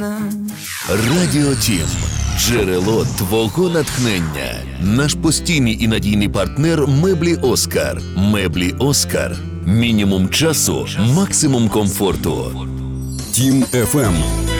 Радіо Тім. Джерело твого натхнення. Наш постійний і надійний партнер Меблі Оскар. Меблі Оскар. Мінімум часу, максимум комфорту. Тім FM.